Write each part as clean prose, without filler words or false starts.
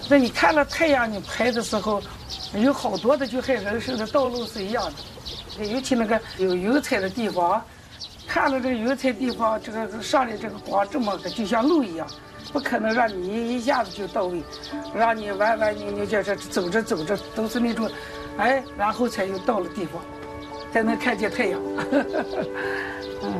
那你看了太阳，你拍的时候，有好多的就和人生的道路是一样的，尤其那个有云彩的地方，看了这个云彩地方，这个上来这个光这么个，就像路一样，不可能让你一下子就到位，让你弯弯扭扭，就是走着走着都是那种，哎，然后才又到了地方，才能看见太阳。嗯，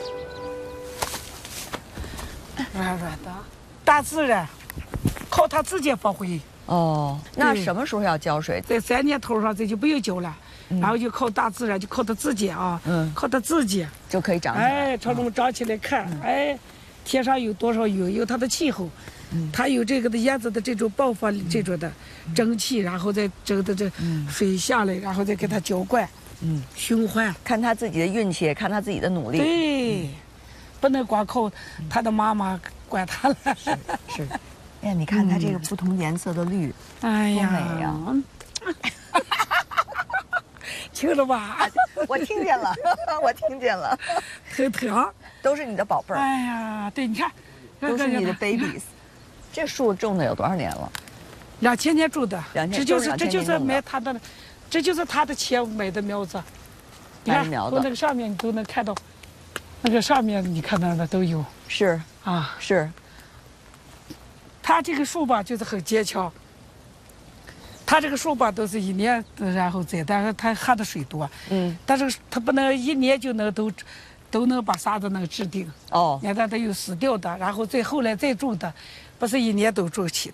软软的，大自然靠它自己发挥。 哦，那什么时候要浇水？ 在3年头上这就不用浇了，然后就靠大自然，就靠它自己啊，靠它自己就可以长起来。 哎，朝这么长起来看，哎，天上有多少云，有它的气候，它有这个的叶子的这种爆发这种的蒸汽，然后再这个这水下来，然后再给它浇灌，循环， 看他自己的运气，看他自己的努力。 对，不能光靠他的妈妈管他了。 是。哎呀，你看它这个不同颜色的绿， 哎呀， 多美呀！ 听了吧？ 我听见了，我听见了， 很疼， 都是你的宝贝儿。 哎呀，对，你看， 都是你的 babies。这树种的有多少年了 ？2000年种的，这就是买它的，这就是他的钱买的苗子。你看，从那个上面你都能看到，那个上面你看那都有。 是啊， 是。 它这个树吧，就是很坚强。它这个树吧，都是1年然后栽，但是它喝的水多。但是它不能1年就能都能把啥子能治定。哦。你看它有死掉的，然后再后来再种的，不是1年都种起的。